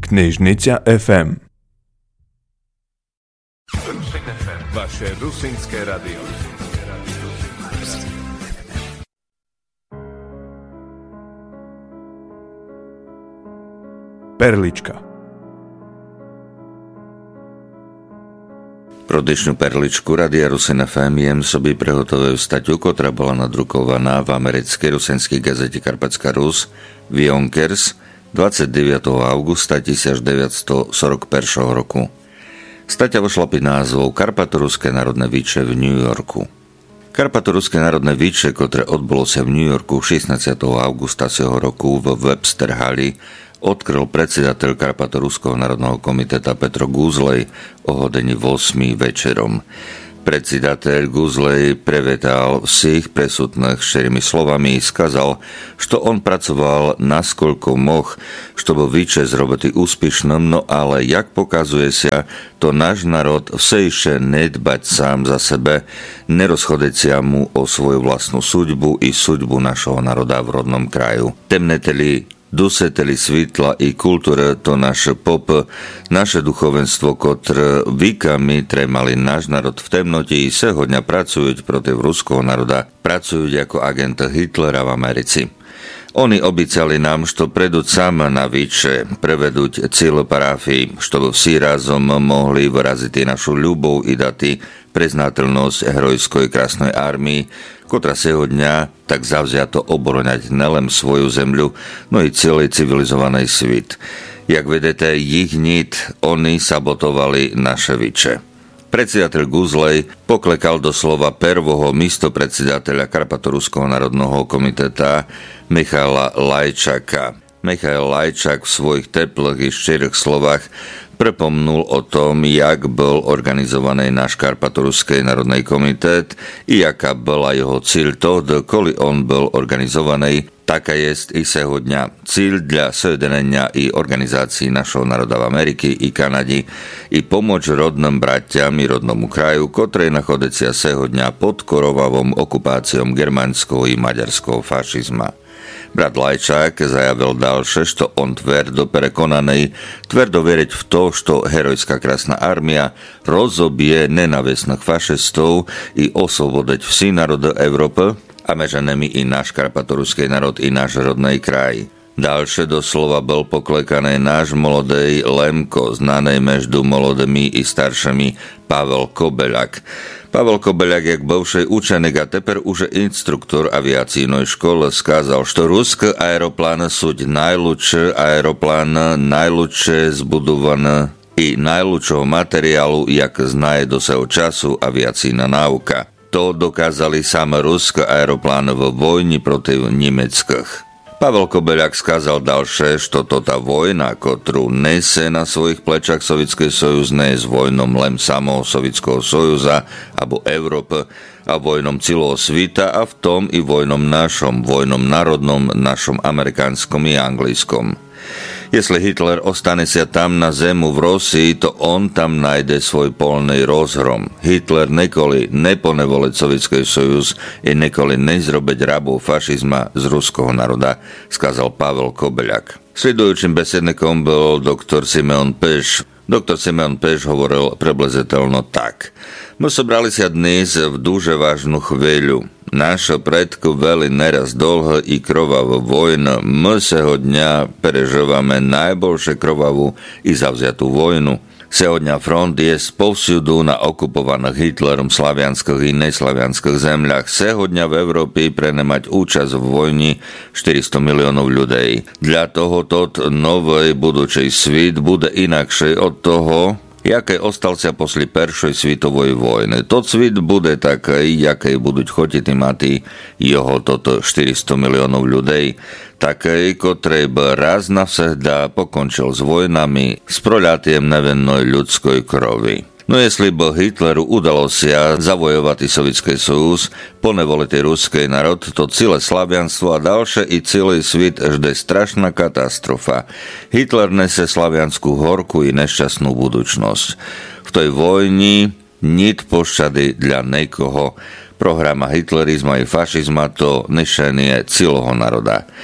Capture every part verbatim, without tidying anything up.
Knižnica ef em. Vaše rusínske radio. Perlička. Pro dnešnú perličku Radia Rusin ef em jem sobi prehotovil staťu, ktorá bola nadrukovaná v americkej rusenskej gazete Karpatská Rus v Yonkers dvadsiateho deviateho augusta devätnásťstoštyridsaťjeden roku. Staťa vošla pod názvom Karpatoruské národné výče v New Yorku. Karpatoruské národné výče, ktoré odbolo sa v New Yorku šestnásteho augusta toho roku v Webster Halli, odkryl predsedateľ Karpatoruského národného komiteta Petro Guzlej o hodení osmej večerom. Predsedateľ Guzlej prevetal všich presutných štyrmi slovami i skazal, što on pracoval naskoľko moh, чтобы výče zrobiť úspešnom, no ale jak pokazuje sa, to náš národ vse ešte nedbať sám za sebe, nerozchodecia mu o svoju vlastnú suďbu i suďbu našho národa v rodnom kraju. Temneteli duseteli svitla i kultúre to naše pop, naše duchovenstvo, ktoré víkami tremali náš národ v temnote i sehodňa pracujúť proti ruského národa, pracujúť ako agent Hitlera v Americi. Oni obicali nám, što predúť sama na výče, prevedúť cíl parafii, što vsi razom mohli vyraziť našu ľubov i dati preznateľnosť herojskoj krásnej armii, ktorá sehodňa tak zavziato oboroňať nelen svoju zemľu, no i celý civilizovaný svit. Jak vedete, ich nit, oni sabotovali naše výče. Predsedateľ Guzlej poklekal doslova prvoho místopredsedateľa Karpatoruského národného komiteta Michaila Lajčaka. Michail Lajčak v svojich teplých i štyroch slovách prepomnul o tom, jak bol organizovaný náš Karpatoruský národný komitet i jaká bola jeho cíl to, dokoli on bol organizovaný. Taká jest i sehodňa cíl dla sojedinenia i organizácií našho národa v Ameriky i Kanadi i pomôcť rodným bratiam i rodnomu kraju, ktorej nachodecia sehodňa pod korovavom okupáciom germánského i maďarského fašizma. Brat Lajčák zajavil ďalšie, što on tvrdo prekonaný, tvrdo veriť v to, što herojská krásna armia rozobije nenavistných fašistov i oslobodeť vsi národy Európy, a meže nemi i náš karpatoruský národ i náš rodný kraj. Ďalšie doslova bol poklekaný náš molodej Lemko, znaný meždu molodými i staršími Pavel Kobeľak. Pavel Kobeľak, jak bovšej učenik a teper už instruktor aviacijnej škole, skázal, što ruské aeroplány sú najľudšie aeroplány, najľudšie zbudované i najľudšieho materiálu, jak znaje do seho času aviacijná náuka. To dokázali same ruské aeroplány vo vojni proti nemeckých. Pavel Kobeľak skázal ďalšie, što to tá vojna, ktorú nese na svojich plečach Sovietský sojuz, nie je s vojnom len samého Sovietského sojuza alebo Európy, a vojnom celého svita, a v tom i vojnom našom, vojnom národnom, našom amerikánskom i anglickom. Jestli Hitler ostane sa tam na zemu v Rosii, to on tam nájde svoj polný rozhrom. Hitler nekoli neponevoliť Sovietský sojuz i nekoli nezrobiť rabov fašizma z ruského národa, skázal Pavel Kobeľak. Sledujúcim besednikom bol doktor Simeon Peš. Doktor Simeon Peš hovoril približiteľno tak. My sobrali sa dnes v duže vážnu chvíľu. Naša predko veli neraz dlho i krvavú vojnu. My seho dňa prežívame najbolšie krvavú i zavziatú vojnu. Seho dňa front je povsюду na okupovaných Hitlerom slavianských i neslavianských zemľach. Seho dňa v Európe prenemať účasť v vojni štyristo miliónov ľudí. Dla tohoto novej budúcej svit bude inakšej od toho, jaké ostal sa posle Prvej svetovej vojny. To svit bude taký, jaké budú chotiti mati jeho toto štyristo miliónov ľudí. Taký, ktorý by raz navsehda pokončil s vojnami, s proľatiem nevinnej ľudskej krovi. No jestli by Hitleru udalo sa zavojovať Sovietský sojuz, ponevoliť ruský národ, to celé slavianstvo a ďalšie i celý svit žde strašná katastrofa. Hitler nese slavianskú horku i nešťastnú budúcnosť. V tej vojni nit pošťady dla niekoho. Programa hitlerizma i fašizma to nišenie celého národa.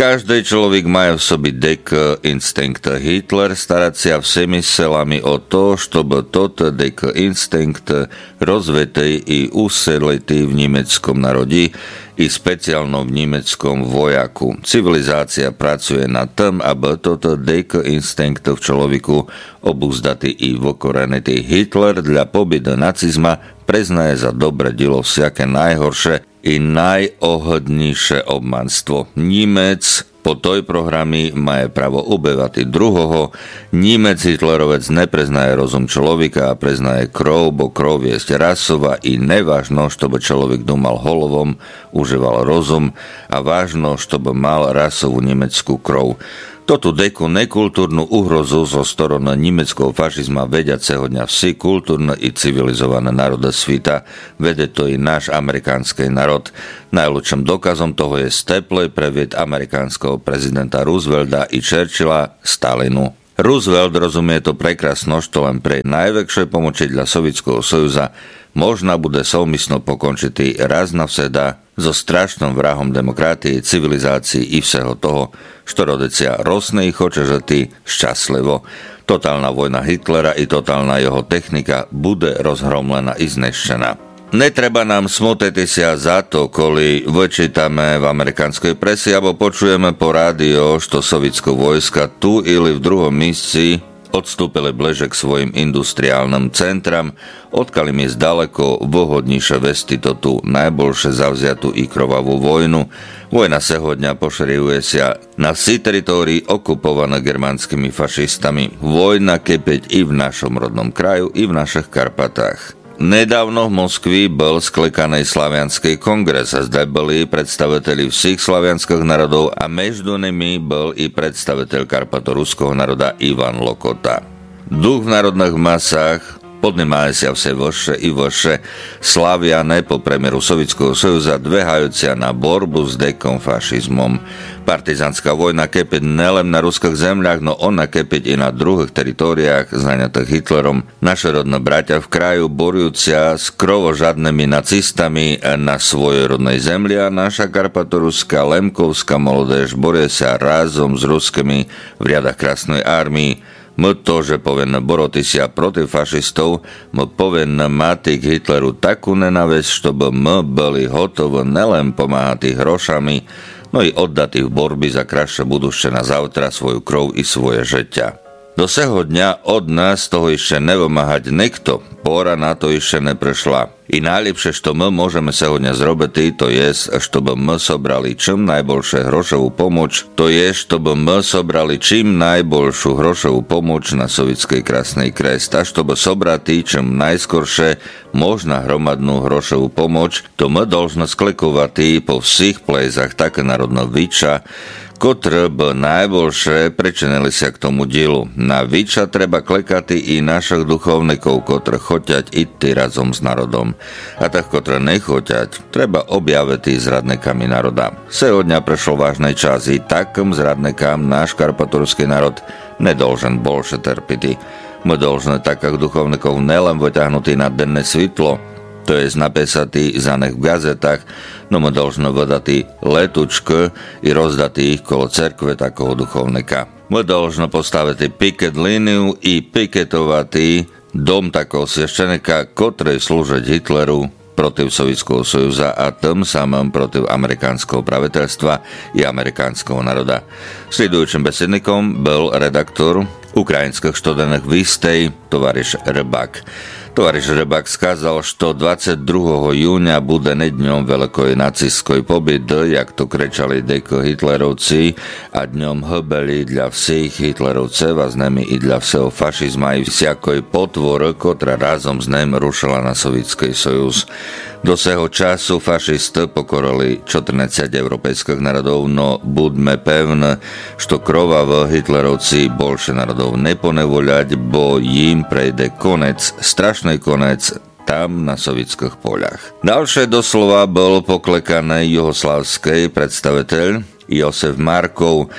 Každý človek má v sobi dek instinkt. Hitler starať sa всеми силами o to, чтобы тот дек instinkt rozvetej i uselitý v nemeckom narodi i speciálno v nemeckom vojaku. Civilizácia pracuje na tom, aby toto dek instinkt v človeku obuzdatý i vokorenitý. Hitler dla pobytu nacizma preznaje za dobre dilo vsiaké najhoršie i najohodnejšie obmanstvo. Nímec po toj programy má pravo ubevati druhoho. Nímec Hitlerovec nepreznaje rozum človeka a preznaje krov, bo krov je rasová i nevážno, чтобы človek dumal holovom, užíval rozum a vážno, чтобы mal rasovú nemeckú krov. Toto deku nekultúrnu uhrozu zo strany nemeckého fašizma vediaceho dňa vsi kultúrne i civilizované národy svita, vede to i náš amerikánsky národ. Najlepším dokazom toho je steplý previed amerikánskeho prezidenta Roosevelta i Churchilla Stalinu. Roosevelt rozumie to prekrasno, što len pre najväčšej pomoci dla Sovietského sojuza možná bude soumysno pokončiť raz navseda so strašným vrahom demokratie, civilizácii i všeho toho, što rodicia rosne i choče žety šťastlivo. Totálna vojna Hitlera i totálna jeho technika bude rozhromlená i znešená. Netreba nám smutiti sa za to, koli vyčítame v amerikanskej presi alebo počujeme po rádio, što sovietské vojska tu ili v druhom místci odstúpili bliže k svojim industriálnym centram, odkali mi zdaleko vhodnejšie vesti to tu najbolšie zavziatú i krvavú vojnu. Vojna sehodňa poširuje sa na vsi teritórii okupované germánskymi fašistami. Vojna kepeť i v našom rodnom kraju, i v našich Karpatách. Nedávno v Moskvi bol sklikaný slavianský kongres a zde boli predstaviteľi všech slavianských národov a medzi nimi bol i predstaviteľ karpatoruského národa Ivan Lokota. Duch v národných masách podnímajú sa vse vyššie i vyššie. Slaviane po premiéru Sovietskeho sojuza dvihajúcia na borbu s dekom fašizmom. Partizánska vojna kepiť nelen na ruských zemľach, no ona kepiť i na druhých teritóriách zaňatých Hitlerom. Naše rodné bratia v kraju borujúcia s krovožadnými nacistami na svojej rodnej zemli a naša karpatoruská lemkovská molodež boruje sa razom s ruskými v riadach Krásnej armii. My to, že povieme boroty sa proti fašistov, my povieme mať k Hitleru takú nenávisť, чтобы my boli hotovi nelen pomáhať hrošami, no i oddať ich borby za krajšie buduще na zavtra svoju krv i svoje žeťa. Do seho dňa od nás toho ešte nevymáhať nikto, pora na to ešte neprešla. I najlepšie, što my môžeme sehodňa zrobiť, to je, чтобы my sobrali čím najbolšie hrošovú pomoc, to je, чтобы my sobrali čím najbolšiu hrošovú pomoc na sovietskej Krásnej Krest, a чтобы sobrati čím najskoršie možná hromadnú hrošovú pomoc, to my должны sklikovať po všich plezách také národno viča, ktoré by najbolšie pričinili sa k tomu dielu. Na viča treba klekati i našich duchovníkov, ktoré choťať ísť razom s národom. A tak, ktoré nechoťať, treba objaviť s radnikami národa. Sehodňa prešlo vážnej čas i takým zradnikám náš karpatorský národ nedolžen bolšie trpiť. My dolžne takých duchovníkov nelen vyťahnutí na denné svitlo, to je napísatý za nech v gazetách, no my dolžno vydati letučky i rozdati ich kolo cerkve takého duchovnika. My dolžno postaviť piket líniu i piketovati dom takého sveštenika, ktorý slúžiť Hitleru protiv Sovietského sojuza a tým samým protiv amerikánskeho praviteľstva i amerikánskeho národa. Sledujúcim besednikom bol redaktor ukrajinských študených výstej tovariš Rybak. Tovariš Rybak skázal, što dvadsiateho druhého júna bude dňom veľkoj nacistskoj pobyty, jak to krečali deko Hitlerovci, a dňom hbeli dla všich Hitlerovcev a z nimi i dla všeho fašizma i vsiakoj potvor, ktorá razom s ním rušila na Sovietský sojuz. Do seho času fašisti pokorili štrnásť európejských národov, no buďme pevní, što krvavo Hitlerovci bolšie národov neponevoľať, bo jim prejde konec, strašný konec tam na sovietských poľach. Ďalšie doslova bol poklekaný juhoslavský predstaviteľ Josef Markov.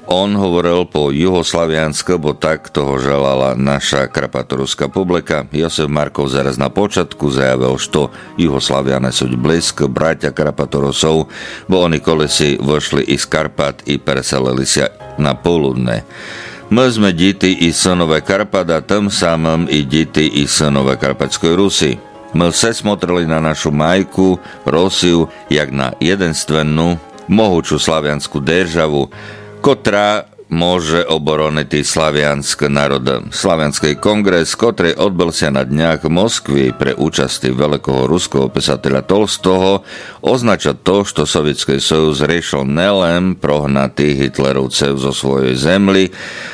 On hovoril po juhoslaviansko, bo tak toho želala naša Karpatoruská publika. Josef Markov zaraz na počiatku zajavil, što Juhoslaviane sú blízko bratia Karpatorusov, bo oni kolesi vošli iz Karpat i preselili sa na poludne. My sme diti i synové Karpat a tým samým i diti i synové Karpatskoj Rusy. My se smotrili na našu majku, Rosiu, jak na jedenstvenú, mohúču slaviansku državu, kotrá môže oboroniť slaviansk národ. Slavianský kongres, ktorý odbil sa na dňach v Moskvi pre účasti veľkého ruského písateľa Tolstoho, označa to, što Sovietský sojuz riešil nelen prohnatých Hitlerovcev zo svojej zemli,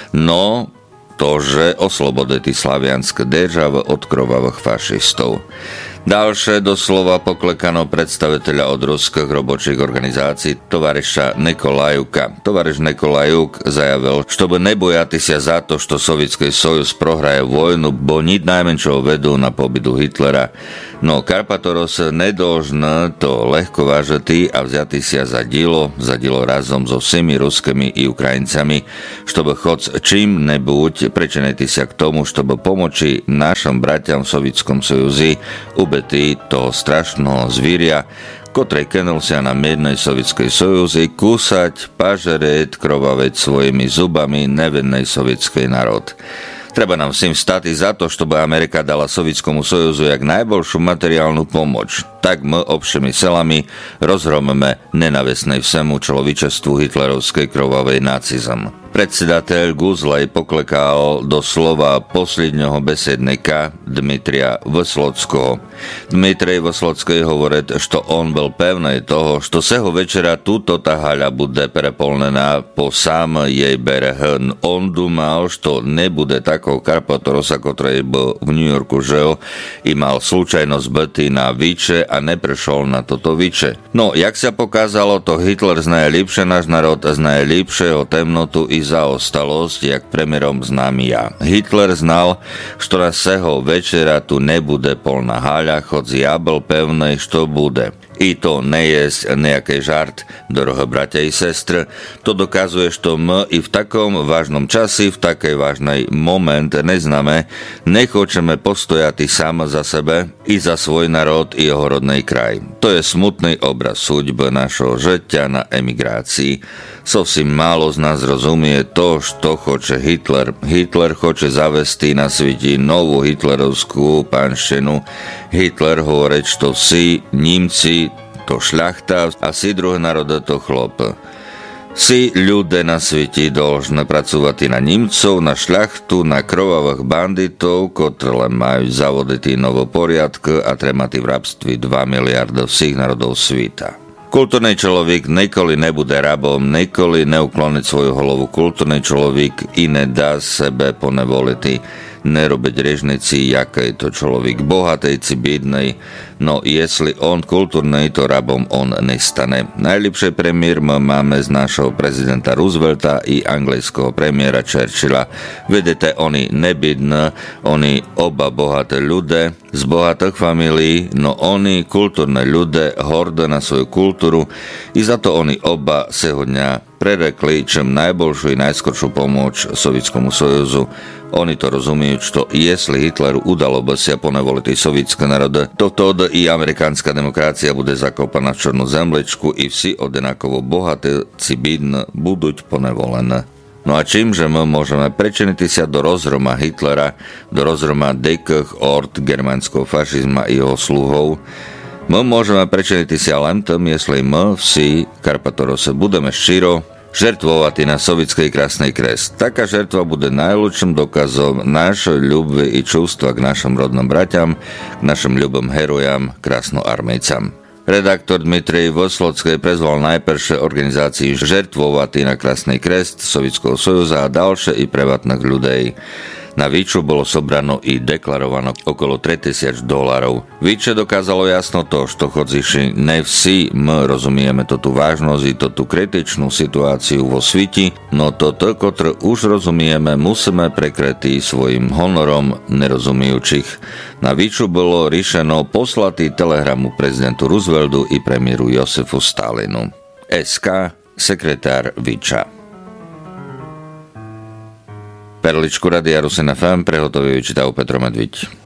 no to, že oslobodili slavianské državy od krvavých fašistov. Ďalšie doslova poklekano predstaviteľa od ruských robočích organizácií tovariša Nikolajuka. Tovariš Nikolajuk zajavil, što by nebojati sa za to, što Sovietský sojuz prohraje vojnu, bo nič najmenšieho vedú na pobytu Hitlera. No Karpatoros nedôžne to ľahko vážiti a vziati sa za dilo, za dilo razom so všemi ruskými i Ukrajincami, što by chod čím nebuď pričiniti sa k tomu, što by pomoči našim bratiam v Sovietskom sojuzi ubetí toho strašného zvíria, ktorý kenul sa na miednej Sovietskej sojuzi kúsať, pažereť, krvaveť svojimi zubami nevinnej sovietskej národ. Treba nám všim stať za to, чтобы Amerika dala Sovietskému sojuzu jak najbolšiu materiálnu pomoc. Tak my obšimi selami rozhromeme nenavestnej všemu človečestvu hitlerovskej krvavej nacizm. Predsedateľ Guzlej poklekal do slova posledného besednika Dmitrija Vyslockého. Dmitrij Vyslocký hovorí, že on bol pevný toho, že seho večera túto tá haľa bude prepolnená po sám jej bereh. On dumal, že nebude takou Karpatorosa, ktorý bol v New Yorku žil i mal slučajnosť byty na Viče a neprešol na toto Viče. No, jak sa pokázalo, to Hitler znaje lepšie náš národ a znaje lepšie o temnotu i zaostalosť, jak premiérom známy ja. Hitler znal, že na seho večera tu nebude polná haľa, hoci ja bol pevný, što bude. I to nie je nejaký žart, dorohé bratia i sestry. To dokazuje, že my i v takom vážnom časi, v takej vážnej moment neznáme, nechceme postojati sama za sebe i za svoj národ i jeho rodnej kraj. To je smutný obraz súďby našho žetia na emigrácii. Sovším málo z nás rozumie to, što hoče Hitler. Hitler hoče zavesti na sveti novú hitlerovskú pánštinu. Hitler hovorí, što si Nímci to šľachta a si druhé národy to chlop. Si ľudia na svete должны pracovať na Nímcov, na šľachtu, na krvavých banditov, ktorí majú zavodiť novoporiadky a tremati v rabství dva miliardy všich národov sveta. Kultúrny človek nikoli nebude rabom, nikoli neukloniť svoju hlavu. Kultúrny človek i nedá sebe ponevoliť, nerobiť režnici, jaká je to človek bohatej či biednej, no jestli on kultúrnej, to rabom on nestane. Najlepšie premiér máme z našho prezidenta Roosevelta i anglického premiéra Churchilla. Vidíte, oni nebiední, oni oba bohaté ľudia, z bohatých familií, no oni kultúrne ľudia, horde na svoju kultúru i za to oni oba sehodňa prerekli čím najbolšiu i najskoršiu pomoc Sovietskému sojuzu. Oni to rozumiejú, že jestli Hitleru udalo by sa ponevoliť sovietské národy, to vtedy i amerikánska demokracia bude zakopaná v čornú zemličku i vsi odenakovo bohaté či bídne budú ponevolené. No a čímže my môžeme prečiniť sa do rozhroma Hitlera, do rozhroma dekých ord germánskeho fašizma i jeho sluhov, my môžeme prečiniť sa len tým, jestli my vsi Karpatorose budeme širo žertvovať na sovietskej krásnej kres. Taká žertva bude najlepším dokazom našej ľubvy i čústva k našim rodným braťam, k našim ľubým herojam, krásnoarmejcam. Redaktor Dmitrij Vyslocký prezval najprvšie organizácii žertvovať na krásnej kres Sovietského sojuza a ďalšie i privatných ľudí. Na Viču bolo sobrano i deklarovano okolo tri tisíc dolárov. Viče dokázalo jasno to, što chodziši ne vsi my rozumieme to tú vážnosť i to tú kritičnú situáciu vo sviti, no to to, ktoré už rozumieme, musíme prekrytí svojim honorom nerozumijúcich. Na Viču bolo riešeno poslati telegramu prezidentu Rooseveltu i premiéru Josefu Stalinu. es ká, sekretár Viča. Perličku Radia Rusin ef em prehotovuje čítal Petro Medviť.